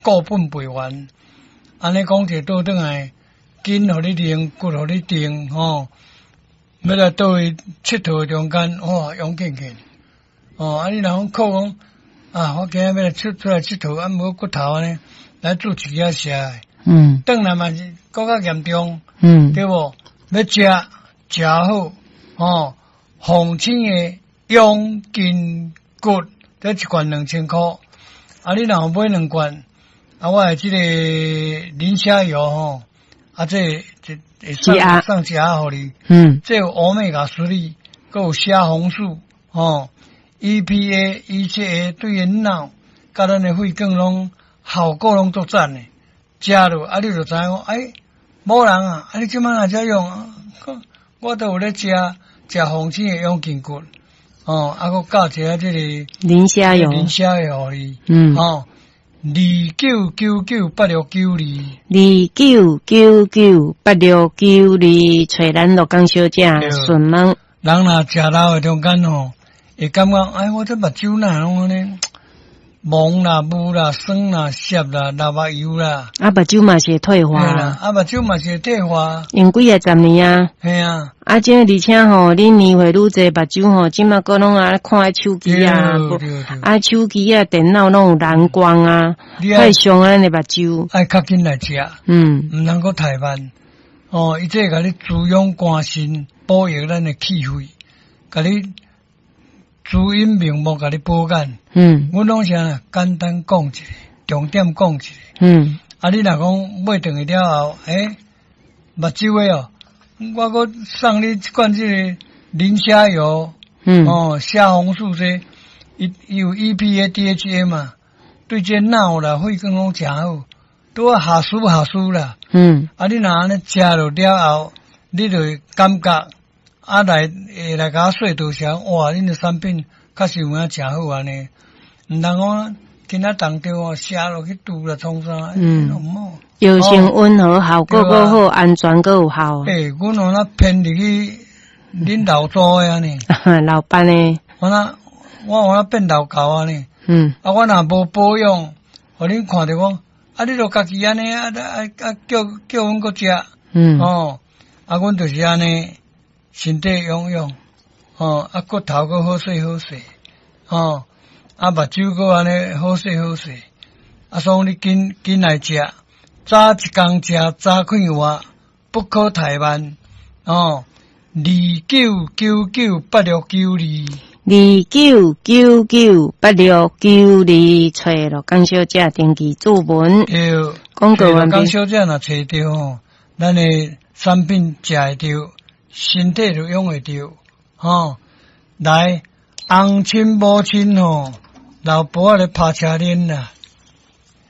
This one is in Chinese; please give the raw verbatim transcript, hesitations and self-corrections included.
固本培元，安尼讲者倒转来，筋互你练，骨互你定，吼、哦。要来倒位佚佗中间，哇，勇健健。哦，啊，你若讲靠讲啊，我今日要来出出来佚佗，啊，无骨头安尼来做一只食诶。嗯。转来嘛是搁较严重。嗯。对无？要食食好，哦，红青诶养筋骨，这一罐两千箍。啊，你若买两罐，啊，我诶即个磷虾油吼，啊，这这。会送送食互你，嗯，这有欧米伽三，佮有虾红素，吼 ，E P A、E C A 对人脑，甲咱的肺管拢效果拢足赞诶。食落，啊，你就知影讲，哎，某人啊，啊，你即摆若遮用，啊，我都有咧食食红青的养筋骨，哦，啊，佮教一下这个磷虾油， 磷虾油互你，嗯，哦。二九九九八六九二， 二九九九八六九二，找咱罗江小姐询问。 人若食老的中间吼，会感觉哎，我这目睭哪拢安尼蒙啦、雾啦、酸啦、涩啦、流目油啦。 啊，目睭嘛是会退化。 对啦，啊，目睭嘛是会退化。 用几啊十年啊。 系啊。 啊，这而且吼，你年岁愈侪，目睭吼，即马个拢啊看手机啊，啊手机啊、电脑拢有蓝光啊，太伤咱的目睭。 爱较紧来食，嗯，毋通搁太慢。哦，伊这甲你滋养肝肾，保养咱的气血，甲你滋阴明目，甲你保肝。嗯，阮拢是啊，简单讲一下，重点讲一下。嗯，啊，你若讲买顿去了后，诶，目睭诶哦。我搁送你一罐这个磷虾油，嗯，哦，虾红素这，伊有 E P A、D H A 嘛，对这脑啦、肺管拢诚好，拄啊下输下输啦，嗯，啊你若安尼食落了后，你就会感觉啊来会来甲我说多少，哇，恁的产品确实有影诚好安尼，毋通讲今仔当着哦写落去拄啦创啥，嗯，唔好。 药性温和，效果够好，安全够有效。 诶，阮有那偏入去恁老祖诶安尼， 老班诶， 我那我有那变老狗安尼，嗯，啊，我若无保养，互恁看着讲，啊，你著家己安尼啊啊啊叫叫阮搁食，嗯，哦，啊，阮就是安尼身体养养，哦，啊，骨头搁好势好势，哦，啊，目睭搁安尼好势好势，啊，所以你紧紧来食。早一工食早快活，不可太慢。哦，二九九九八六九二， 二九九九八六九二，找罗江小姐登记注文。 对，广告完毕。罗江小姐若找着吼，咱的产品食会着，身体就用会着。吼，来，红亲母亲吼，老婆咧拍车轮啦。